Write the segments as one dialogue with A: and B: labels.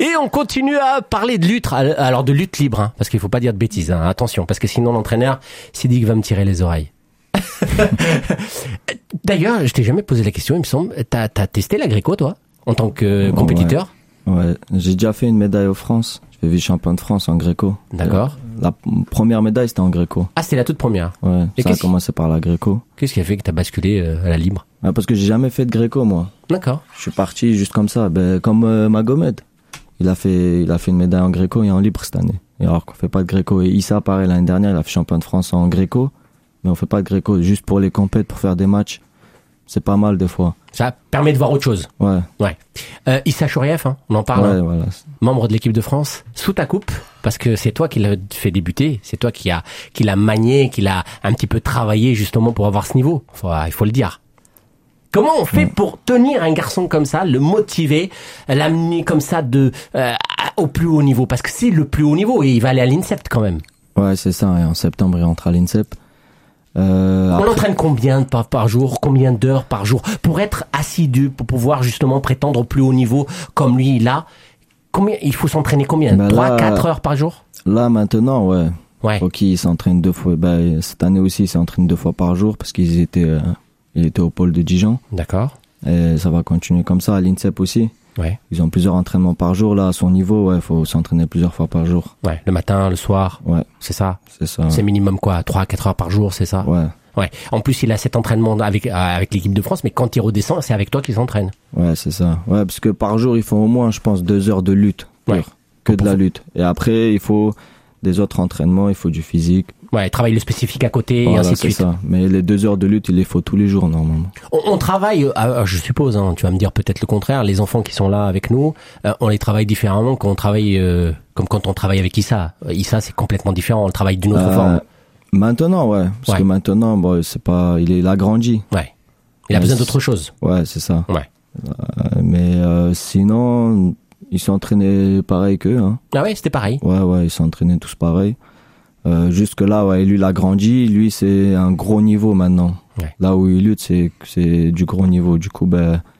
A: Et on continue à parler de lutte, alors de lutte libre, hein, parce qu'il faut pas dire de bêtises, hein, attention, parce que sinon l'entraîneur s'est dit qu'il va me tirer les oreilles. D'ailleurs, je t'ai jamais posé la question, il me semble, t'as testé la Gréco, toi, en tant que compétiteur?
B: Ouais, j'ai déjà fait une médaille aux France. J'ai fait vice-champion de France en Gréco.
A: D'accord.
B: La première médaille, c'était en Gréco.
A: Ah, c'était la toute première.
B: Ouais, ça a commencé par la Gréco.
A: Qu'est-ce qui a fait que t'as basculé à la libre?
B: Parce que j'ai jamais fait de Gréco, moi.
A: D'accord.
B: Je suis parti juste comme ça, comme Magomed. Il a fait une médaille en Gréco et en libre cette année. Et alors qu'on fait pas de Gréco. Et Issa, pareil, l'année dernière, il a fait champion de France en Gréco. Mais on fait pas de Gréco juste pour les compètes, pour faire des matchs. C'est pas mal des fois.
A: Ça permet de voir autre chose.
B: Ouais.
A: Issa Chourieff, hein, on en parle.
B: Ouais, voilà.
A: Membre de l'équipe de France, sous ta coupe, parce que c'est toi qui l'as fait débuter, c'est toi qui l'a manié, qui l'a un petit peu travaillé justement pour avoir ce niveau. Il faut le dire. Comment on fait pour tenir un garçon comme ça, le motiver, l'amener comme ça au plus haut niveau? Parce que c'est le plus haut niveau et il va aller à l'INSEP quand même.
B: Ouais, c'est ça. Et en septembre, il rentre à l'INSEP.
A: On l'entraîne combien par jour, combien d'heures par jour pour être assidu, pour pouvoir justement prétendre au plus haut niveau comme lui il a? Combien il faut s'entraîner combien? 3-4 heures par jour?
B: Là maintenant, ouais. Faut qu'il s'entraîne 2 fois. Cette année aussi, il s'entraîne 2 fois par jour parce qu'il était au pôle de Dijon.
A: D'accord.
B: Et ça va continuer comme ça à l'INSEP aussi.
A: Ouais.
B: Ils ont plusieurs entraînements par jour. Là, à son niveau, faut s'entraîner plusieurs fois par jour.
A: Ouais, le matin, le soir.
B: Ouais.
A: C'est ça.
B: C'est ça.
A: C'est minimum quoi, 3-4 heures par jour, c'est ça?
B: Ouais.
A: Ouais. En plus, il a cet entraînement avec l'équipe de France, mais quand il redescend, c'est avec toi qu'il s'entraîne.
B: Ouais, c'est ça. Ouais, parce que par jour, il faut au moins, je pense, 2 heures de lutte. Que de la lutte. Et après, il faut des autres entraînements, il faut du physique.
A: Ouais, travaille le spécifique à côté
B: voilà,
A: et ainsi de suite.
B: C'est ça. Mais les 2 heures de lutte, il les faut tous les jours, normalement.
A: On travaille, je suppose, hein, tu vas me dire peut-être le contraire, les enfants qui sont là avec nous, on les travaille différemment quand on travaille, comme quand on travaille avec Issa. Issa, c'est complètement différent, on le travaille d'une autre forme.
B: Maintenant, ouais. Parce que maintenant, il a grandi.
A: Ouais. Il a besoin d'autre chose.
B: Ouais, c'est ça.
A: Ouais.
B: Mais sinon, ils s'entraînaient pareil qu'eux, hein.
A: Ah ouais, c'était pareil.
B: Ouais, ils s'entraînaient tous pareil. Jusque là, lui, il a grandi. Lui, c'est un gros niveau maintenant. Ouais. Là où il lutte, c'est du gros niveau. Du coup,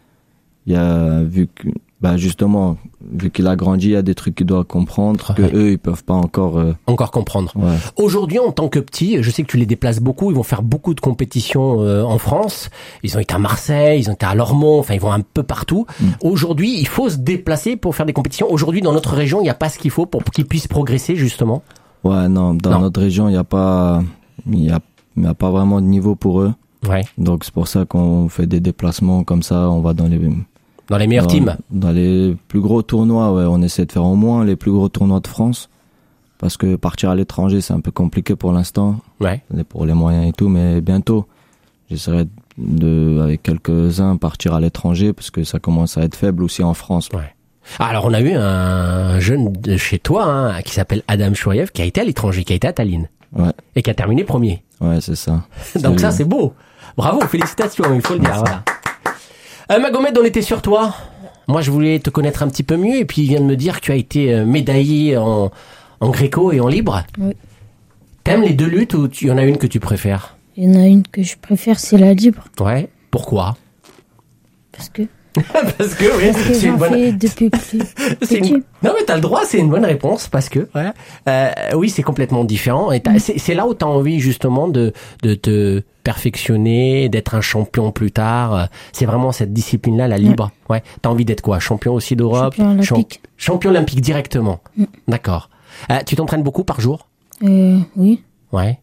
B: il a justement, vu qu'il a grandi, il y a des trucs qu'il doit comprendre que eux, ils peuvent pas encore
A: comprendre.
B: Ouais.
A: Aujourd'hui, en tant que petit, je sais que tu les déplaces beaucoup. Ils vont faire beaucoup de compétitions en France. Ils ont été à Marseille, ils ont été à Lormont. Enfin, ils vont un peu partout. Aujourd'hui, il faut se déplacer pour faire des compétitions. Aujourd'hui, dans notre région, il n'y a pas ce qu'il faut pour qu'ils puissent progresser justement.
B: Ouais, non, dans notre région, il y a pas vraiment de niveau pour eux.
A: Ouais.
B: Donc c'est pour ça qu'on fait des déplacements comme ça, on va dans les
A: meilleurs teams.
B: Dans les plus gros tournois, ouais, on essaie de faire au moins les plus gros tournois de France parce que partir à l'étranger, c'est un peu compliqué pour l'instant.
A: Ouais.
B: Pour les moyens et tout, mais bientôt j'essaierai avec quelques-uns partir à l'étranger parce que ça commence à être faible aussi en France.
A: Ouais. Alors on a eu un jeune de chez toi qui s'appelle Adam Chourieff qui a été à l'étranger, qui a été à Tallinn.
B: Ouais.
A: Et qui a terminé premier.
B: Ouais, c'est ça.
A: Donc ça, c'est beau. Bravo, félicitations, il faut le dire. Voilà. Magomed, on était sur toi. Moi, je voulais te connaître un petit peu mieux et puis il vient de me dire que tu as été médaillé en Gréco et en libre. Oui. T'aimes les deux luttes ou il y en a une que tu préfères?
C: Il y en a une que je préfère, c'est la libre.
A: Ouais. Pourquoi?
C: Parce que
A: c'est une bonne.
C: Fais depuis plus petit.
A: Non mais t'as le droit, c'est une bonne réponse parce que oui, c'est complètement différent et c'est là où t'as envie justement de te perfectionner, d'être un champion plus tard. C'est vraiment cette discipline-là, la libre. Ouais. T'as envie d'être quoi? Champion aussi d'Europe?
C: Champion olympique.
A: Champion olympique directement. D'accord. Tu t'entraînes beaucoup par jour?
C: Oui.
A: Ouais.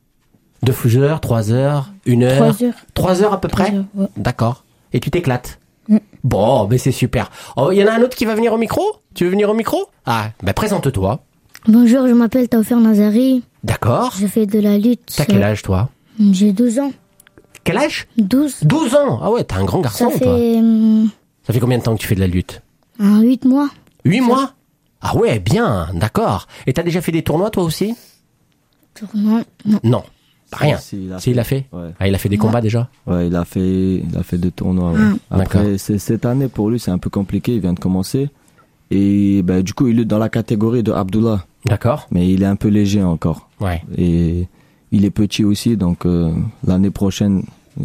A: 2 heures, 3 heures, 1 heure?
C: 3 heures.
A: 3 heures à peu près?
C: 3 heures, ouais.
A: D'accord. Et tu t'éclates? Bon, c'est super. Oh, il y en a un autre qui va venir au micro? Tu veux venir au micro? Ah, présente-toi.
C: Bonjour, je m'appelle Taoufer Nazari.
A: D'accord.
C: Je fais de la lutte.
A: T'as quel âge, toi?
C: J'ai 12 ans.
A: Quel âge?
C: 12.
A: 12 ans? Ah ouais, t'es un grand garçon, toi. Ça fait combien de temps que tu fais de la lutte?
C: 8 mois.
A: 8 mois? Ah ouais, bien, d'accord. Et t'as déjà fait des tournois, toi aussi?
C: Tournoi?
A: Non. Rien. Il a fait.
B: Ouais.
A: Ah, il a fait des combats déjà.
B: Ouais, il a fait des tournois. Ouais. Après, cette année pour lui, c'est un peu compliqué. Il vient de commencer et du coup, il est dans la catégorie de Abdullah.
A: D'accord.
B: Mais il est un peu léger encore.
A: Ouais.
B: Et il est petit aussi, donc l'année prochaine,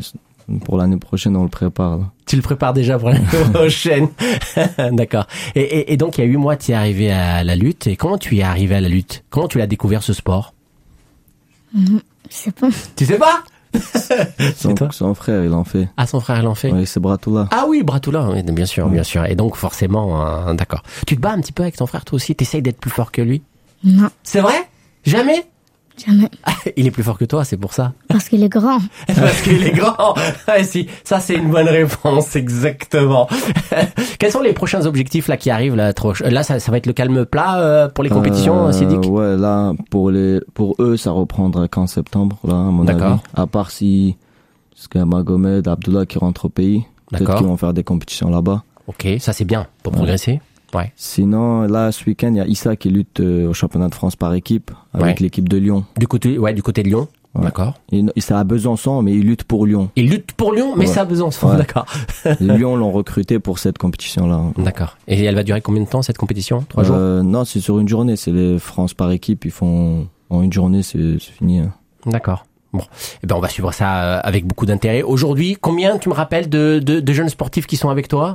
B: Pour l'année prochaine, on le prépare. Là.
A: Tu le prépares déjà pour l'année prochaine. D'accord. Et donc, il y a 8 mois, tu es arrivé à la lutte. Et comment tu y es arrivé à la lutte? Comment tu l'as découvert, ce sport?
C: Je sais pas.
A: Tu sais pas? C'est toi?
B: Son frère, il en fait.
A: Ah, son frère, il en fait?
B: Oui, c'est Bratoula.
A: Ah oui, Bratoula, oui, bien sûr, bien sûr. Et donc, forcément, d'accord. Tu te bats un petit peu avec ton frère, toi aussi? T'essayes d'être plus fort que lui?
C: Non,
A: C'est vrai? Jamais?
C: jamais.
A: Il est plus fort que toi, c'est pour ça.
C: Parce qu'il est grand.
A: Parce qu'il est grand. Ouais, si, ça c'est une bonne réponse, exactement. Quels sont les prochains objectifs là qui arrivent là? Là, ça va être le calme plat pour les compétitions, Sidik?
B: Ouais, là pour eux, ça reprendra qu'en septembre, là, à mon avis. À part si parce qu'il y a Magomed, Abdullah qui rentrent au pays, peut-être qu'ils vont faire des compétitions là-bas.
A: Ok, ça c'est bien pour progresser. Ouais.
B: Sinon, là, ce week-end, il y a Issa qui lutte au championnat de France par équipe avec l'équipe de Lyon.
A: Du côté de Lyon. Ouais. D'accord.
B: C'est à Besançon, mais il lutte pour Lyon.
A: Il lutte pour Lyon, mais c'est à Besançon, d'accord.
B: Lyon l'ont recruté pour cette compétition-là.
A: D'accord. Et elle va durer combien de temps, cette compétition? 3 jours?
B: Non, c'est sur une journée. C'est les France par équipe. Ils font en une journée, c'est fini.
A: D'accord. Bon, eh ben on va suivre ça avec beaucoup d'intérêt. Aujourd'hui, combien, tu me rappelles, de jeunes sportifs qui sont avec toi?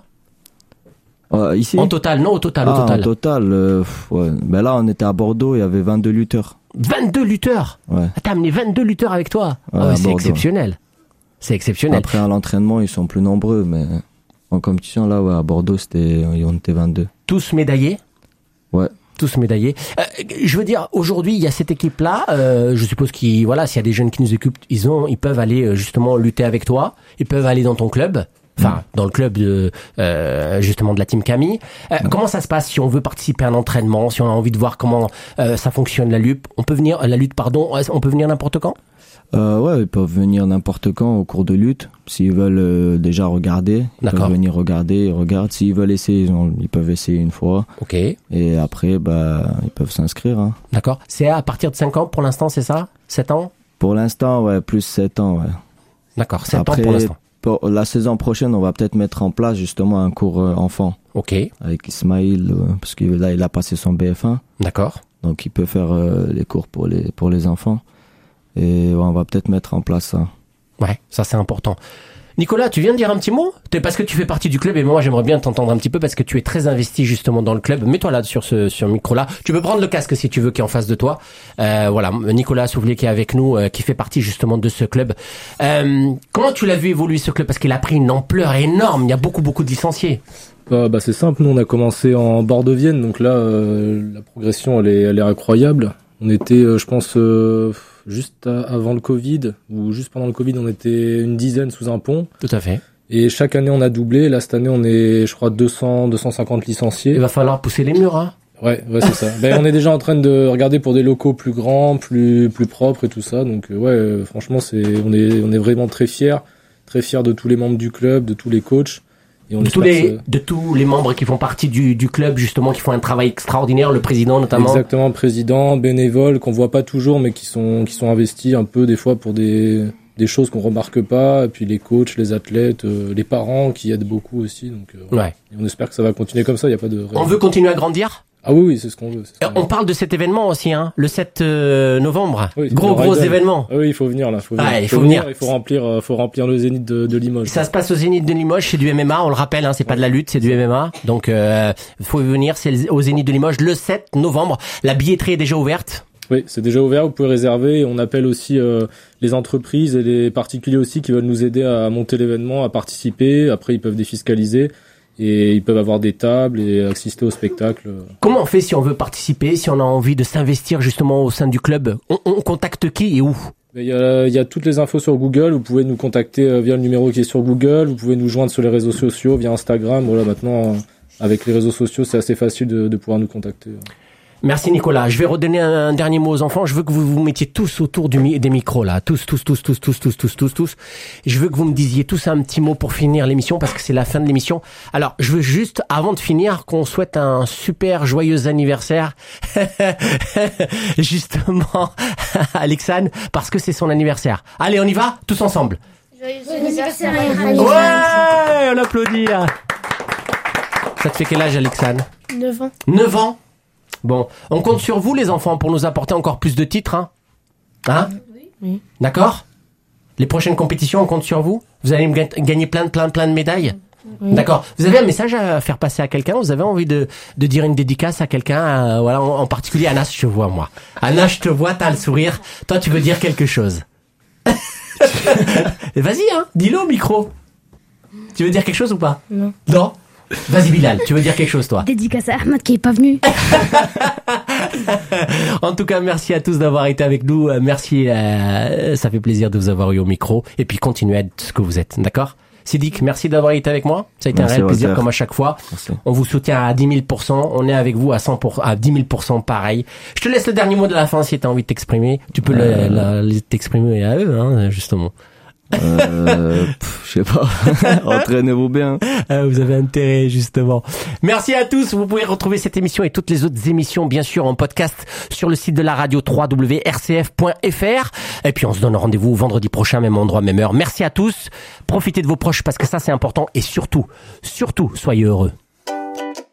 B: Ici?
A: En total, non, au total.
B: En total, ouais. Ben là, on était à Bordeaux, il y avait 22 lutteurs.
A: 22 lutteurs? Ouais. T'as amené 22 lutteurs avec toi?
B: Ouais,
A: c'est exceptionnel. C'est exceptionnel.
B: Après, à l'entraînement, ils sont plus nombreux, mais en compétition, là, ouais, à Bordeaux, on était 22.
A: Tous médaillés?
B: Ouais.
A: Tous médaillés. Je veux dire, aujourd'hui, il y a cette équipe-là. Je suppose s'il y a des jeunes qui nous écoutent, ils peuvent aller justement lutter avec toi. Ils peuvent aller dans ton club. Enfin, dans le club de justement de la team Camille. Comment ça se passe si on veut participer à un entraînement, si on a envie de voir comment ça fonctionne la lutte? On peut venir on peut venir n'importe quand?
B: Ouais, ils peuvent venir n'importe quand au cours de lutte. S'ils veulent déjà regarder, ils peuvent venir regarder, ils regardent. S'ils veulent essayer, ils peuvent essayer une fois.
A: Ok.
B: Et après, ils peuvent s'inscrire. Hein.
A: D'accord. C'est à partir de 5 ans pour l'instant, c'est ça? 7 ans?
B: Pour l'instant, ouais, plus 7 ans, ouais.
A: D'accord, 7 ans pour l'instant.
B: Pour la saison prochaine, on va peut-être mettre en place justement un cours enfant.
A: Ok.
B: Avec Ismaïl, parce que là, il a passé son BF1.
A: D'accord.
B: Donc, il peut faire les cours pour les enfants. Et on va peut-être mettre en place ça.
A: Ouais, ça c'est important. Nicolas, tu viens de dire un petit mot? Parce que tu fais partie du club et moi j'aimerais bien t'entendre un petit peu parce que tu es très investi justement dans le club. Mets-toi là sur ce micro-là. Tu peux prendre le casque si tu veux qui est en face de toi. Voilà, Nicolas Souvelé qui est avec nous, qui fait partie justement de ce club. Comment tu l'as vu évoluer ce club? Parce qu'il a pris une ampleur énorme. Il y a beaucoup de licenciés.
D: C'est simple. Nous on a commencé en bordeauxienne, donc là la progression elle est incroyable. On était, je pense, juste avant le Covid, ou juste pendant le Covid, on était une dizaine sous un pont.
A: Tout à fait.
D: Et chaque année, on a doublé. Là, cette année, on est, je crois, 250 licenciés.
A: Il va falloir pousser les murs, hein.
D: Ouais, c'est ça. On est déjà en train de regarder pour des locaux plus grands, plus propres et tout ça. Donc, franchement, on est vraiment très fiers de tous les membres du club, de tous les coachs. Et
A: de tous les membres qui font partie du club, justement, qui font un travail extraordinaire, le président notamment.
D: Exactement, président, bénévoles, qu'on voit pas toujours, mais qui sont investis un peu des fois pour des choses qu'on remarque pas, et puis les coachs, les athlètes, les parents qui aident beaucoup aussi. Donc,
A: ouais.
D: Et on espère que ça va continuer comme ça, il y a pas de...
A: On veut continuer à grandir?
D: Ah oui, c'est ce qu'on veut.
A: On parle de cet événement aussi, hein, le 7 novembre.
D: Oui,
A: gros événement.
D: Ah oui, il faut venir là.
A: Il faut venir.
D: Il faut remplir le Zénith de Limoges.
A: Ça se passe au Zénith de Limoges, c'est du MMA, on le rappelle, hein, c'est pas de la lutte, c'est du MMA. Donc, faut venir, c'est au Zénith de Limoges le 7 novembre. La billetterie est déjà ouverte.
D: Oui, c'est déjà ouvert, vous pouvez réserver. On appelle aussi les entreprises et les particuliers aussi qui veulent nous aider à monter l'événement, à participer. Après, ils peuvent défiscaliser. Et ils peuvent avoir des tables et assister au spectacle.
A: Comment on fait si on veut participer, si on a envie de s'investir justement au sein du club? On contacte qui et où?
D: Il y a toutes les infos sur Google. Vous pouvez nous contacter via le numéro qui est sur Google. Vous pouvez nous joindre sur les réseaux sociaux, via Instagram. Voilà, maintenant, avec les réseaux sociaux, c'est assez facile de pouvoir nous contacter.
A: Merci Nicolas. Je vais redonner un dernier mot aux enfants. Je veux que vous vous mettiez tous autour des micros là. Tous. Je veux que vous me disiez tous un petit mot pour finir l'émission parce que c'est la fin de l'émission. Alors, je veux juste, avant de finir, qu'on souhaite un super joyeux anniversaire. Justement, à Alexandre, parce que c'est son anniversaire. Allez, on y va? Tous ensemble.
C: Joyeux anniversaire,
A: ouais, on applaudit là. Ça te fait quel âge, Alexandre?
C: 9 ans.
A: 9 ans? Bon, on compte sur vous les enfants pour nous apporter encore plus de titres, hein? Hein?
C: Oui.
A: D'accord? Les prochaines compétitions, on compte sur vous. Vous allez gagner plein de médailles. Oui. D'accord. Vous avez un message à faire passer à quelqu'un? Vous avez envie de dire une dédicace à quelqu'un? Voilà, en particulier Anas, je te vois, moi. Anas, je te vois, t'as le sourire. Toi, tu veux dire quelque chose? Vas-y, hein, dis-le au micro. Tu veux dire quelque chose ou pas?
C: Non.
A: Non? Vas-y Bilal, tu veux dire quelque chose toi?
C: Dédicace à Ahmed qui est pas venu.
A: En tout cas, merci à tous d'avoir été avec nous. Merci, ça fait plaisir de vous avoir eu au micro. Et puis continuez à être ce que vous êtes, d'accord? Sidik, merci d'avoir été avec moi. Ça a été un réel plaisir comme à chaque fois. Merci. On vous soutient à 10 000%. On est avec vous à 100%, à 10 000% pareil. Je te laisse le dernier mot de la fin si tu as envie de t'exprimer. Tu peux t'exprimer à eux, hein, justement.
B: Je sais pas. Entraînez-vous bien.
A: Vous avez intérêt, justement. Merci à tous. Vous pouvez retrouver cette émission et toutes les autres émissions, bien sûr, en podcast sur le site de la radio www.rcf.fr. Et puis, on se donne rendez-vous vendredi prochain, même endroit, même heure. Merci à tous. Profitez de vos proches parce que ça, c'est important. Et surtout, soyez heureux.